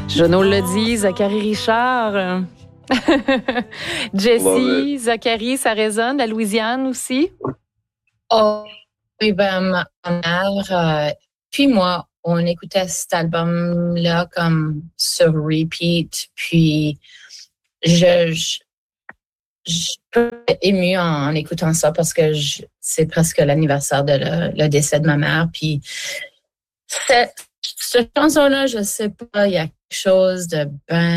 Jono l'a dit, Zachary Richard. Jessie, Zachary, ça résonne. La Louisiane aussi? Oh, oui, ma mère, puis moi, on écoutait cet album-là comme sur repeat. Puis, je peux être émue en écoutant ça parce que c'est presque l'anniversaire de le décès de ma mère. Puis, cette chanson-là, je sais pas, il y a quelque chose de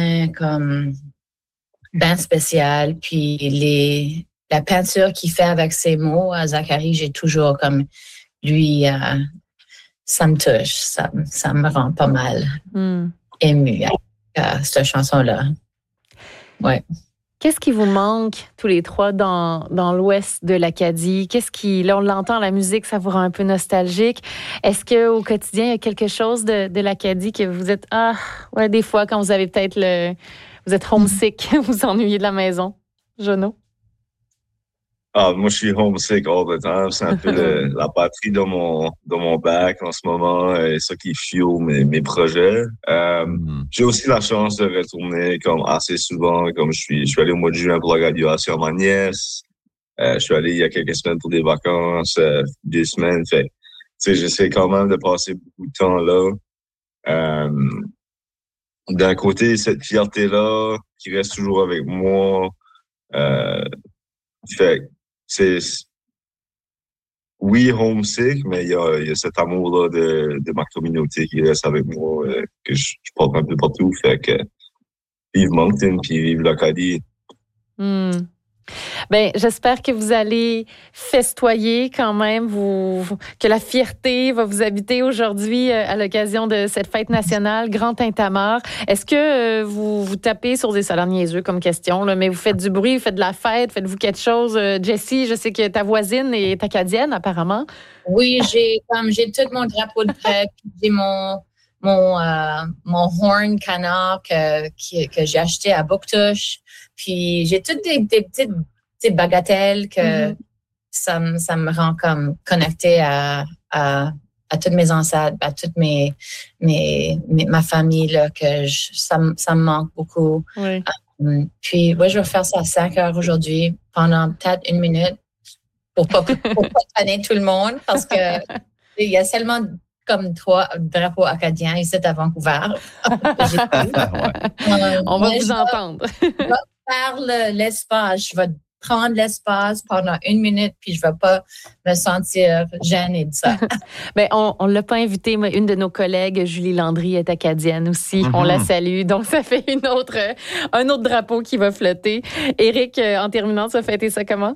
bien spécial. Puis, la peinture qu'il fait avec ses mots à Zachary, j'ai toujours comme lui, ça me touche, ça me rend pas mal émue avec cette chanson-là. Ouais. Qu'est-ce qui vous manque tous les trois dans l'ouest de l'Acadie? Là, on l'entend, la musique, ça vous rend un peu nostalgique. Est-ce qu'au quotidien, il y a quelque chose de l'Acadie que vous êtes, des fois, quand vous avez peut-être vous êtes homesick, vous ennuyez de la maison? Jono? Moi, je suis homesick all the time. C'est un peu la batterie de mon bac en ce moment. Et ça qui fuel mes projets. J'ai aussi la chance de retourner comme assez souvent. Comme je suis allé au mois de juin pour la graduation de ma nièce. Je suis allé il y a quelques semaines pour des vacances, 2 semaines. Fait, tu sais, j'essaie quand même de passer beaucoup de temps là. D'un côté, cette fierté-là qui reste toujours avec moi. Fait oui, homesick, mais il y a cet amour-là de ma communauté qui reste avec moi, que je porte un peu partout. Fait que vive Moncton, puis vive l'Acadie. Ben, j'espère que vous allez festoyer quand même, que la fierté va vous habiter aujourd'hui à l'occasion de cette fête nationale, Grand Tintamarre. Est-ce que vous tapez sur des salaires niaiseux comme question, là, mais vous faites du bruit, vous faites de la fête, faites-vous quelque chose? Jessie, je sais que ta voisine est acadienne, apparemment. Oui, j'ai tout mon drapeau de prêt, j'ai mon horn canard que j'ai acheté à Bouctouche. Puis j'ai toutes des petites bagatelles que ça me rend comme connectée à toutes mes ancêtres, à toute ma famille là, que ça me manque beaucoup. Oui. Puis je vais faire ça à 5 heures aujourd'hui pendant peut-être 1 minute pour pas traîner tout le monde parce que il y a seulement comme 3 drapeaux acadiens ici à Vancouver. On va vous entendre. Faire l'espace. Je vais prendre l'espace pendant 1 minute, puis je ne vais pas me sentir gênée de ça. Ben, on ne l'a pas invitée, mais une de nos collègues, Julie Landry, est acadienne aussi. On la salue. Donc, ça fait un autre drapeau qui va flotter. Éric, en terminant, tu vas fêter ça comment?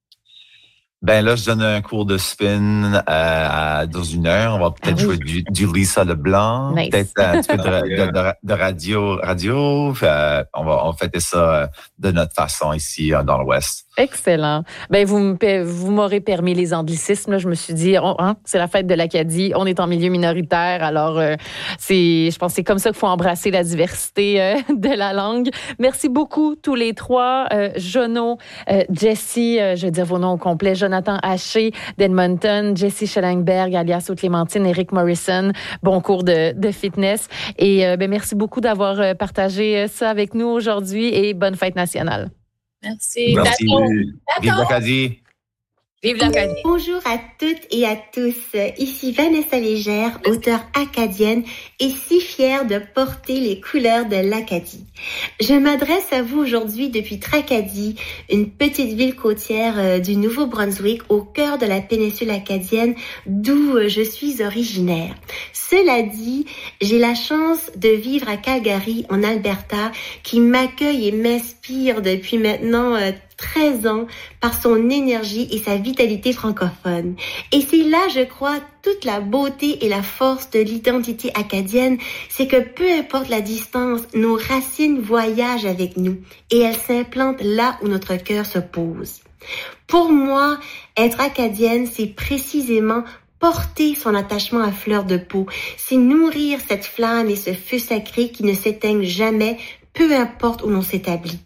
Ben là, je donne un cours de spin dans 1 heure. On va peut-être jouer du Lisa Leblanc, nice. Peut-être un petit peu de radio. On va fêter ça de notre façon ici dans l'Ouest. Excellent. Ben vous m'aurez permis les anglicismes. Là, je me suis dit, c'est la fête de l'Acadie. On est en milieu minoritaire, alors je pense que c'est comme ça qu'il faut embrasser la diversité de la langue. Merci beaucoup tous les trois, Jono, Jessie, je vais dire vos noms au complet, Jonathan Haché d'Edmonton, Jessie Schellenberg, alias Haute-Clémentine, Eric Morrison. Bon cours de fitness. Et merci beaucoup d'avoir partagé ça avec nous aujourd'hui et bonne fête nationale. Merci. Vive l'Acadie. Vive l'Acadie. Bonjour à toutes et à tous. Ici Vanessa Légère, auteure acadienne et si fière de porter les couleurs de l'Acadie. Je m'adresse à vous aujourd'hui depuis Tracadie, une petite ville côtière du Nouveau-Brunswick au cœur de la péninsule acadienne d'où je suis originaire. Cela dit, j'ai la chance de vivre à Calgary, en Alberta, qui m'accueille et m'inspire depuis maintenant 13 ans par son énergie et sa vitalité francophone. Et c'est là, je crois, toute la beauté et la force de l'identité acadienne, c'est que peu importe la distance, nos racines voyagent avec nous et elles s'implantent là où notre cœur se pose. Pour moi, être acadienne, c'est précisément porter son attachement à fleur de peau, c'est nourrir cette flamme et ce feu sacré qui ne s'éteignent jamais, peu importe où l'on s'établit.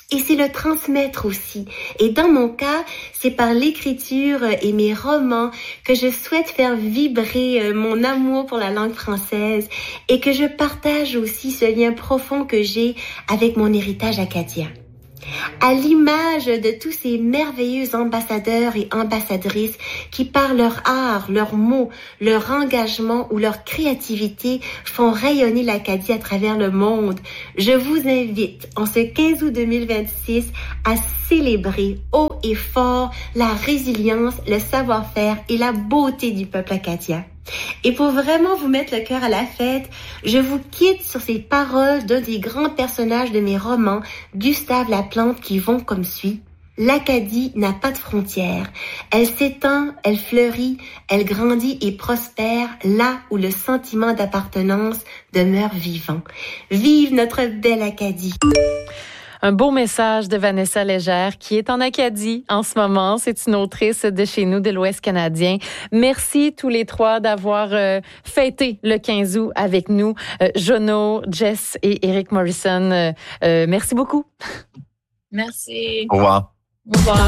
Et c'est le transmettre aussi. Et dans mon cas, c'est par l'écriture et mes romans que je souhaite faire vibrer mon amour pour la langue française et que je partage aussi ce lien profond que j'ai avec mon héritage acadien. À l'image de tous ces merveilleux ambassadeurs et ambassadrices qui par leur art, leurs mots, leur engagement ou leur créativité font rayonner l'Acadie à travers le monde, je vous invite en ce 15 août 2026 à célébrer haut et fort la résilience, le savoir-faire et la beauté du peuple acadien. Et pour vraiment vous mettre le cœur à la fête, je vous quitte sur ces paroles d'un des grands personnages de mes romans, Gustave Laplante, qui vont comme suit. L'Acadie n'a pas de frontières. Elle s'étend, elle fleurit, elle grandit et prospère là où le sentiment d'appartenance demeure vivant. Vive notre belle Acadie! Un beau message de Vanessa Légère qui est en Acadie en ce moment. C'est une autrice de chez nous, de l'Ouest canadien. Merci tous les trois d'avoir fêté le 15 août avec nous. Jono, Jess et Eric Morrison, merci beaucoup. Merci. Au revoir. Au revoir.